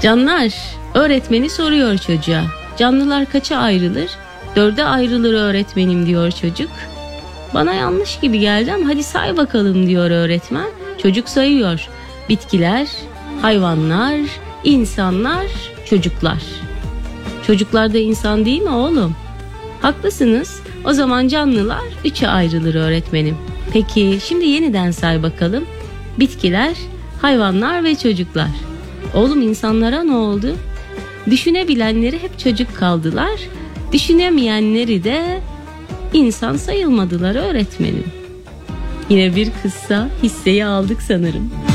Canlar, öğretmeni soruyor çocuğa. Canlılar kaça ayrılır? 4'e ayrılır öğretmenim diyor çocuk. Bana yanlış gibi geldi ama hadi say bakalım diyor öğretmen. Çocuk sayıyor. Bitkiler, hayvanlar, insanlar, çocuklar. Çocuklar da insan değil mi oğlum? Haklısınız. O zaman canlılar 3'e ayrılır öğretmenim. Peki şimdi yeniden say bakalım. Bitkiler, hayvanlar ve çocuklar. Oğlum insanlara ne oldu? Düşünebilenleri hep çocuk kaldılar. Düşünemeyenleri de insan sayılmadılar öğretmenim. Yine bir kıssa, hisseyi aldık sanırım.